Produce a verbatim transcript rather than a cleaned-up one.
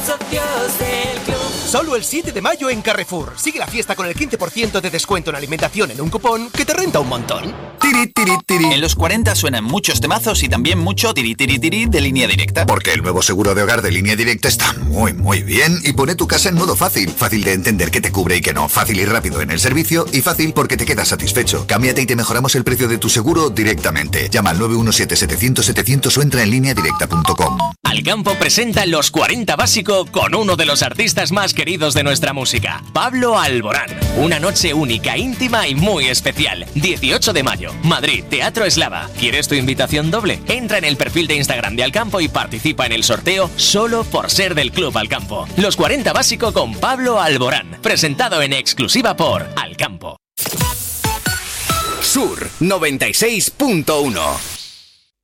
socios del club. Solo el siete de mayo en Carrefour. Sigue la fiesta con el quince por ciento de descuento en alimentación en un cupón que te renta un montón. Tiri, tiri, tiri. En los cuarenta suenan muchos temazos y también mucho tiri, tiri, tiri de Línea Directa. Porque el nuevo seguro de hogar de Línea Directa está muy, muy bien y pone tu casa en modo fácil. Fácil de entender qué te cubre y qué no. Fácil y rápido en el servicio y fácil porque te quedas satisfecho. Cámbiate y te mejoramos el precio de tu seguro directamente. Llama al nueve uno siete, setecientos, setecientos o entra en línea directa punto com. Alcampo presenta Los cuarenta Básico con uno de los artistas más queridos de nuestra música, Pablo Alborán. Una noche única, íntima y muy especial. dieciocho de mayo, Madrid, Teatro Eslava. ¿Quieres tu invitación doble? Entra en el perfil de Instagram de Alcampo y participa en el sorteo solo por ser del Club Alcampo. Los cuarenta Básico con Pablo Alborán. Presentado en exclusiva por Alcampo. Sur noventa y seis punto uno.